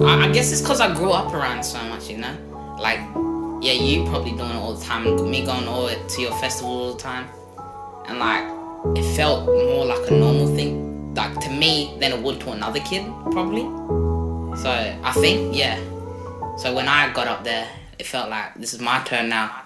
I guess it's because I grew up around so much, you know? Like, yeah, you probably doing it all the time, me going to your festival all the time. And like, it felt more like a normal thing, like to me, than it would to another kid, probably. So I think, yeah. So when I got up there, it felt like, this is my turn now.